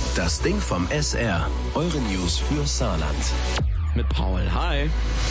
Das Ding vom SR. Eure News für Saarland. Mit Paul. Hi.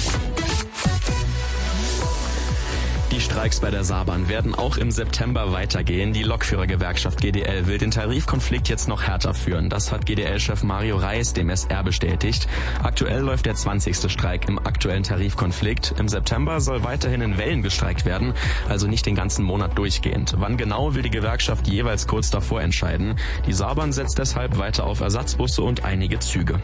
Die Streiks bei der Saarbahn werden auch im September weitergehen. Die Lokführergewerkschaft GDL will den Tarifkonflikt jetzt noch härter führen. Das hat GDL-Chef Mario Reis dem SR bestätigt. Aktuell läuft der 20. Streik im aktuellen Tarifkonflikt. Im September soll weiterhin in Wellen gestreikt werden, also nicht den ganzen Monat durchgehend. Wann genau, will die Gewerkschaft jeweils kurz davor entscheiden. Die Saarbahn setzt deshalb weiter auf Ersatzbusse und einige Züge.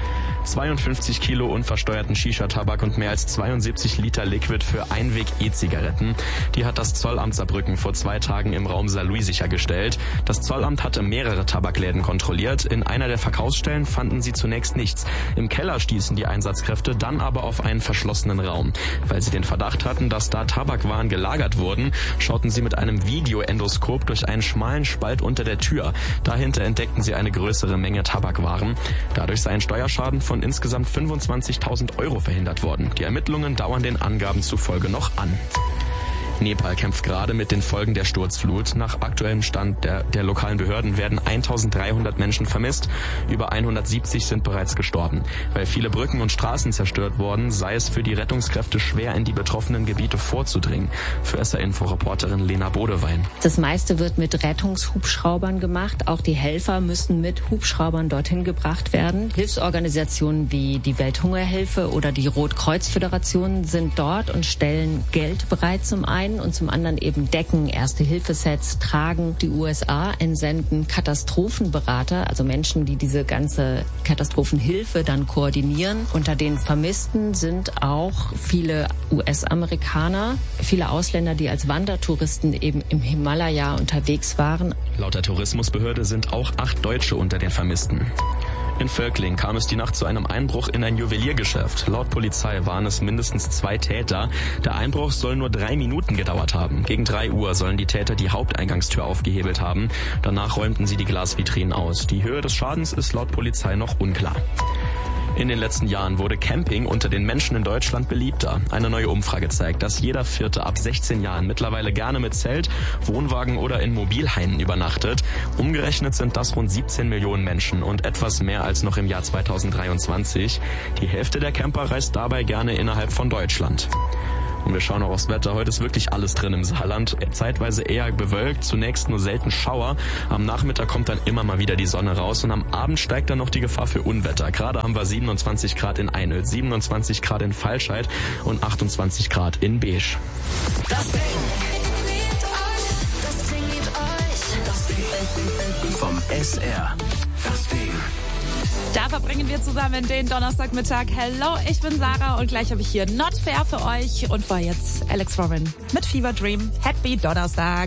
52 Kilo unversteuerten Shisha-Tabak und mehr als 72 Liter Liquid für Einweg-E-Zigaretten. Die hat das Zollamt Saarbrücken vor 2 Tagen im Raum Saarlouis sichergestellt. Das Zollamt hatte mehrere Tabakläden kontrolliert. In einer der Verkaufsstellen fanden sie zunächst nichts. Im Keller stießen die Einsatzkräfte dann aber auf einen verschlossenen Raum. Weil sie den Verdacht hatten, dass da Tabakwaren gelagert wurden, schauten sie mit einem Videoendoskop durch einen schmalen Spalt unter der Tür. Dahinter entdeckten sie eine größere Menge Tabakwaren. Dadurch sei ein Steuerschaden von insgesamt 25.000 Euro verhindert worden. Die Ermittlungen dauern den Angaben zufolge noch an. Nepal kämpft gerade mit den Folgen der Sturzflut. Nach aktuellem Stand der lokalen Behörden werden 1.300 Menschen vermisst. Über 170 sind bereits gestorben. Weil viele Brücken und Straßen zerstört wurden, sei es für die Rettungskräfte schwer, in die betroffenen Gebiete vorzudringen. Für SR-Info-Reporterin Lena Bodewein. Das meiste wird mit Rettungshubschraubern gemacht. Auch die Helfer müssen mit Hubschraubern dorthin gebracht werden. Hilfsorganisationen wie die Welthungerhilfe oder die Rotkreuz-Föderation sind dort und stellen Geld bereit zum einen und zum anderen eben Decken, Erste-Hilfe-Sets tragen. Die USA entsenden Katastrophenberater, also Menschen, die diese ganze Katastrophenhilfe dann koordinieren. Unter den Vermissten sind auch viele US-Amerikaner, viele Ausländer, die als Wandertouristen eben im Himalaya unterwegs waren. Laut der Tourismusbehörde sind auch 8 Deutsche unter den Vermissten. In Völkling kam es die Nacht zu einem Einbruch in ein Juweliergeschäft. Laut Polizei waren es mindestens 2 Täter. Der Einbruch soll nur 3 Minuten gedauert haben. Gegen 3 Uhr sollen die Täter die Haupteingangstür aufgehebelt haben. Danach räumten sie die Glasvitrinen aus. Die Höhe des Schadens ist laut Polizei noch unklar. In den letzten Jahren wurde Camping unter den Menschen in Deutschland beliebter. Eine neue Umfrage zeigt, dass jeder Vierte ab 16 Jahren mittlerweile gerne mit Zelt, Wohnwagen oder in Mobilheimen übernachtet. Umgerechnet sind das rund 17 Millionen Menschen und etwas mehr als noch im Jahr 2023. Die Hälfte der Camper reist dabei gerne innerhalb von Deutschland. Und wir schauen auch aufs Wetter. Heute ist wirklich alles drin im Saarland. Zeitweise eher bewölkt, zunächst nur selten Schauer. Am Nachmittag kommt dann immer mal wieder die Sonne raus und am Abend steigt dann noch die Gefahr für Unwetter. Gerade haben wir 27 Grad in Einöd, 27 Grad in Falscheid und 28 Grad in Beesch. Das Ding vom SR. Das Ding. Da verbringen wir zusammen den Donnerstagmittag. Hello, ich bin Sarah und gleich habe ich hier Not Fair für euch. Und vor jetzt Alex Warren mit Fever Dream. Happy Donnerstag.